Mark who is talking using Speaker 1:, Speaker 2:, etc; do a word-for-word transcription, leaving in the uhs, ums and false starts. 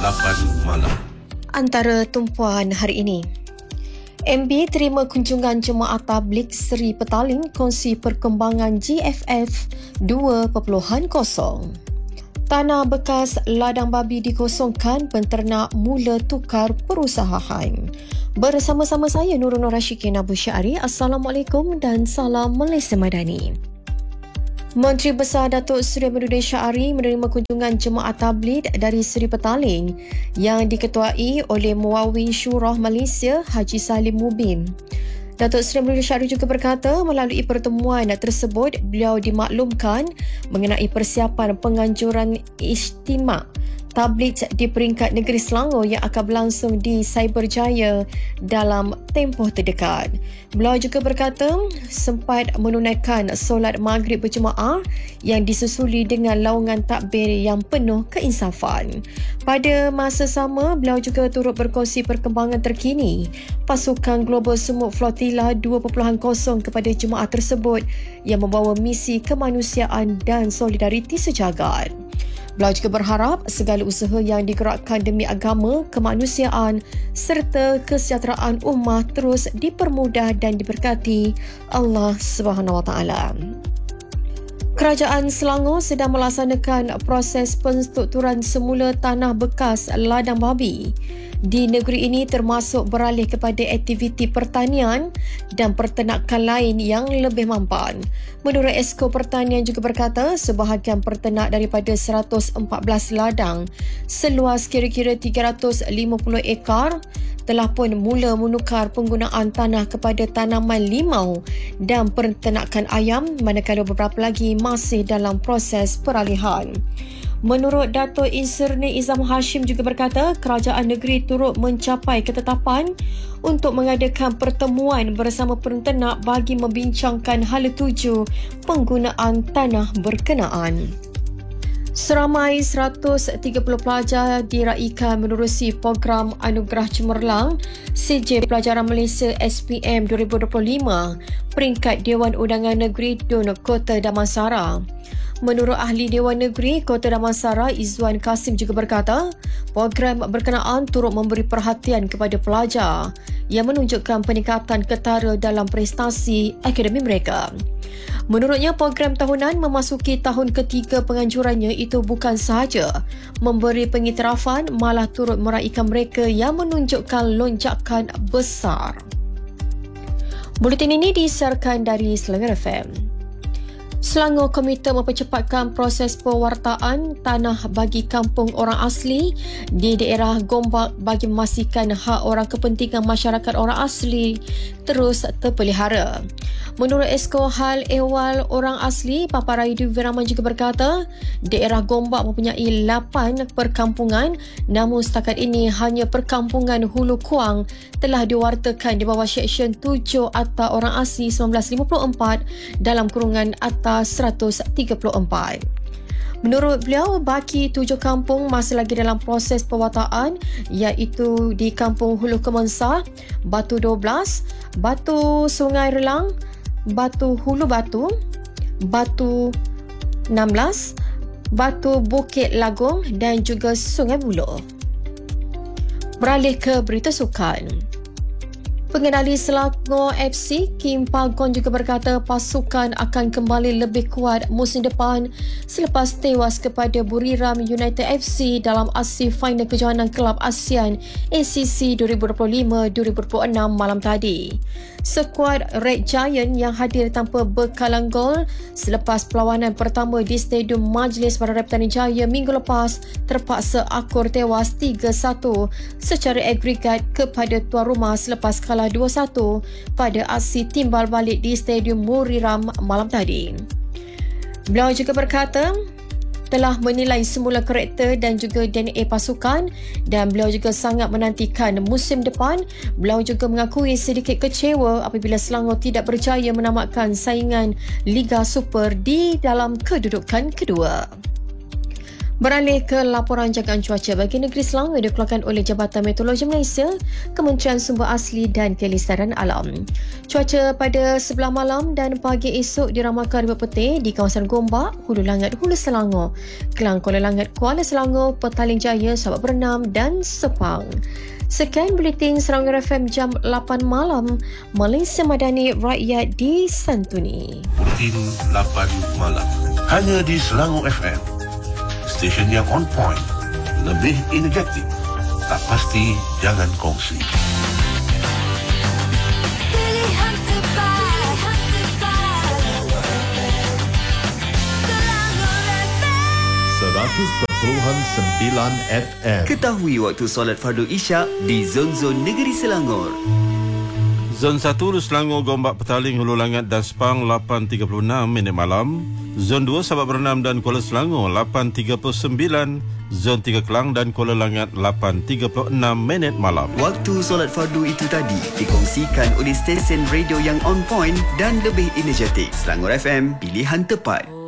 Speaker 1: lapan malam.
Speaker 2: Antara tumpuan hari ini, M B terima kunjungan Jemaah Tabligh Seri Petaling kongsi perkembangan G F F dua titik kosong. Tanah bekas ladang babi dikosongkan, penternak mula tukar perusahaan. Bersama-sama saya Nurul Nur Rashikin Abu Syari. Assalamualaikum dan salam Malaysia Madani. Menteri Besar Datuk Seri Amiruddin Syari menerima kunjungan Jemaah Tabligh dari Seri Petaling yang diketuai oleh Muawin Syurah Malaysia Haji Salim Mubin. Datuk Seri Amiruddin Syari juga berkata melalui pertemuan tersebut beliau dimaklumkan mengenai persiapan penganjuran Ijtima' Tabligh di peringkat negeri Selangor yang akan berlangsung di Cyberjaya dalam tempoh terdekat. Beliau juga berkata sempat menunaikan solat maghrib berjemaah yang disusuli dengan laungan takbir yang penuh keinsafan. Pada masa sama, beliau juga turut berkongsi perkembangan terkini pasukan Global Sumut Flotilla dua titik kosong kepada jemaah tersebut yang membawa misi kemanusiaan dan solidariti sejagat. Beliau juga berharap segala usaha yang digerakkan demi agama, kemanusiaan serta kesejahteraan ummah terus dipermudah dan diberkati Allah Subhanahu Wa Taala. Kerajaan Selangor sedang melaksanakan proses penstrukturan semula tanah bekas ladang babi di negeri ini, termasuk beralih kepada aktiviti pertanian dan perternakan lain yang lebih mampan. Menurut Esko Pertanian juga berkata sebahagian perternak daripada seratus empat belas ladang seluas kira-kira tiga ratus lima puluh ekar telah pun mula menukar penggunaan tanah kepada tanaman limau dan peternakan ayam, manakala beberapa lagi masih dalam proses peralihan. Menurut Dato' Insirni Izam Hashim juga berkata kerajaan negeri turut mencapai ketetapan untuk mengadakan pertemuan bersama peternak bagi membincangkan hala tuju penggunaan tanah berkenaan. Seramai seratus tiga puluh pelajar diraikan menerusi program Anugerah Cemerlang C J Pelajaran Malaysia S P M dua ribu dua puluh lima peringkat Dewan Undangan Negeri D U N Kota Damansara. Menurut ahli Dewan Negeri Kota Damansara Izzuan Kasim juga berkata program berkenaan turut memberi perhatian kepada pelajar yang menunjukkan peningkatan ketara dalam prestasi akademik mereka. Menurutnya, program tahunan memasuki tahun ketiga penganjurannya itu bukan sahaja memberi pengiktirafan, malah turut meraikan mereka yang menunjukkan lonjakan besar. Buletin ini disiarkan dari Selangor F M. Selangor komited mempercepatkan proses pewartaan tanah bagi kampung orang asli di daerah Gombak bagi memastikan hak orang kepentingan masyarakat orang asli terus terpelihara. Menurut Esko Hal Ehwal Orang Asli, Papa Raidu Viraman juga berkata daerah Gombak mempunyai lapan perkampungan, namun setakat ini hanya perkampungan Hulu Kuang telah diwartakan di bawah Seksyen tujuh Akta Orang Asli seribu sembilan ratus lima puluh empat dalam kurungan Akta seratus tiga puluh empat. Menurut beliau, baki tujuh kampung masih lagi dalam proses pewartaan, iaitu di Kampung Hulu Kemensa, Batu dua belas, Batu Sungai Relang, Batu Hulu Batu, Batu enam belas, Batu Bukit Lagong dan juga Sungai Buloh. Beralih ke berita sukan. Pengendali Selangor F C Kim Pagon juga berkata pasukan akan kembali lebih kuat musim depan selepas tewas kepada Buriram United F C dalam aksi final kejohanan Kelab ASEAN A C C dua ribu dua puluh lima dua ribu dua puluh enam malam tadi. Skuad Red Giant yang hadir tanpa bekalan gol selepas perlawanan pertama di Stadium Majlis Bandar Petani Jaya minggu lepas terpaksa akur tewas tiga satu secara agregat kepada tuan rumah selepas kalah dua satu pada aksi timbal balik di Stadium Buriram malam tadi. Beliau juga berkata telah menilai semula karakter dan juga D N A pasukan dan beliau juga sangat menantikan musim depan. Beliau juga mengakui sedikit kecewa apabila Selangor tidak berjaya menamatkan saingan Liga Super di dalam kedudukan kedua. Beralih ke laporan jagaan cuaca bagi negeri Selangor yang dikeluarkan oleh Jabatan Meteorologi Malaysia, Kementerian Sumber Asli dan Kelestarian Alam. Cuaca pada sebelah malam dan pagi esok diramalkan ribuan putih di kawasan Gombak, Hulu Langat, Hulu Selangor, Kelang Kuala Langat, Kuala Selangor, Petaling Jaya, Sabak Bernam dan Sepang. Sekian Buletin Selangor F M jam lapan malam. Malaysia Madani, rakyat disantuni.
Speaker 1: Buletin lapan malam. Hanya di Selangor F M. Stesen yang on point, lebih energetik, tak pasti jangan kongsi.
Speaker 3: Pilihan tepat, Selangor F M
Speaker 4: seratus perpuluhan sembilan F M.
Speaker 5: Ketahui waktu solat fardu Isyak di zon-zon negeri Selangor.
Speaker 6: Zon satu Selangor, Gombak, Petaling, Hulu Langat dan Sepang lapan tiga puluh enam minit malam. Zon dua Sabak Bernam dan Kuala Selangor lapan tiga puluh sembilan. Zon tiga Kelang dan Kuala Langat lapan tiga puluh enam minit malam.
Speaker 5: Waktu solat fardu itu tadi dikongsikan oleh stesen radio yang on point dan lebih energetik. Selangor F M, pilihan tepat.